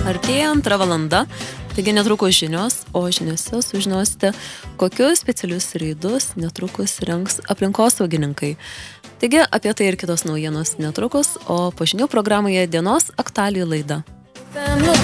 Artėja 2 valanda, taigi netrukus žinios, o žiniose sužinosite, kokius specialius reidus netrukus rengs aplinkosaugininkai. Taigi apie tai ir kitos naujienos netrukus, o po žinių programoje dienos aktualijų laida.